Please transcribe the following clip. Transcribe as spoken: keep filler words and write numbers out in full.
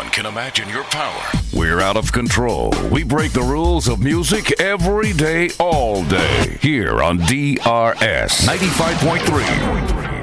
can imagine your power. We're out of control. We break the rules of music every day, all day. Here on D R S ninety-five point three.